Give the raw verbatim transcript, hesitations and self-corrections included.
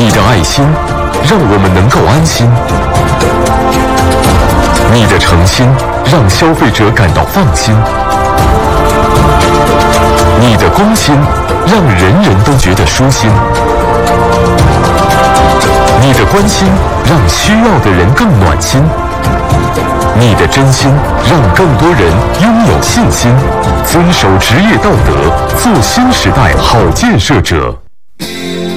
你的爱心让我们能够安心，你的诚心让消费者感到放心，你的公心让人人都觉得舒心，你的关心让需要的人更暖心，你的真心让更多人拥有信心，遵守职业道德，做新时代好建设者。